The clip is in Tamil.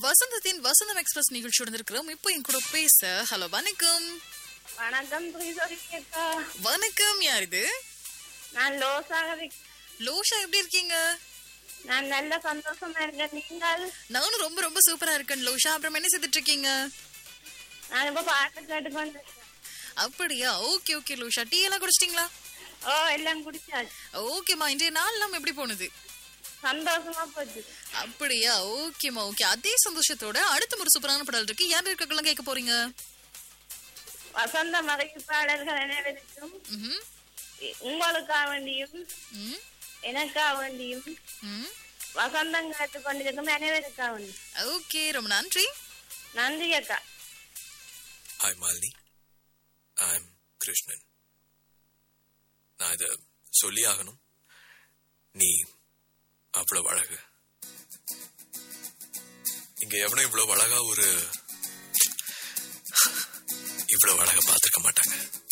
வசந்தத்தின் வசந்தம் எக்ஸ்பிரஸ் நிகழ்ச்சியோட இருக்கிறோம். இப்போ என் கூட பேச ஹலோ வணக்கம். வணக்கம் அக்கா. வணக்கம், யார் இது? நான் லோஷா, எப்படி இருக்கீங்க? நான் நல்ல சந்தோஷமா இருக்கேன். நீங்கள்? நானும் ரொம்ப ரொம்ப சூப்பரா இருக்கேன் லோஷா. அப்புறம் என்ன செய்துட்டு இருக்கீங்க? நான் இப்ப பாட்டு கேட்டுக்கொண்டு. அப்படியா? ஓகே ஓகே லோஷா, டீ எல்லாம் குடிச்சிட்டீங்களா? ஓ, எல்லாம் குடிச்சாச்சு. ஓகேமா, இன்றைய நாள் எல்லாம் எப்படி போனது? சந்தோஷமா போச்சு. அப்படியா? ஓகேமா ஓகே. அதே சந்தோஷத்தோட அடுத்த ஒரு சூப்பரான பாடல் இருக்கு. யார் இருக்கலாம் கேட்க போறீங்க? வசந்த மறைப்பாளர்கள் அனைவருக்கும் உங்களுக்காக வேண்டியும் எனக்காக வேண்டியும் வசந்தம் கேட்டுக் கொண்டிருக்கும் அனைவருக்காக வேண்டியும். ஓகே, ரொம்ப நன்றி. நன்றி அக்கா. Hi Malini, I'm Krishnan. நான் இத சொல்லி ஆகணும். நீ அவ்வளவு அழகு. இங்க எவனும் இவ்வளவு அழகா இவ்வளவு அழகா பார்த்திருக்க மாட்டாங்க.